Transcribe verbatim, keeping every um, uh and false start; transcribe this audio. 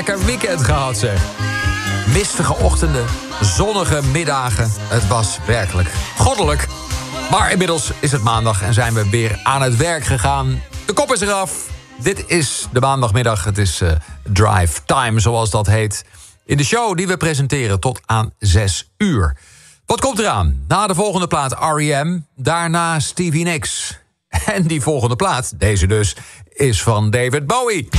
Lekker weekend gehad, zeg. Mistige ochtenden, zonnige middagen. Het was werkelijk goddelijk. Maar inmiddels is het maandag en zijn we weer aan het werk gegaan. De kop is eraf. Dit is de maandagmiddag. Het is uh, drive time, zoals dat heet. In de show die we presenteren tot aan zes uur. Wat komt eraan? Na de volgende plaat R E M. Daarna Stevie Nicks. En die volgende plaat, deze dus, is van David Bowie.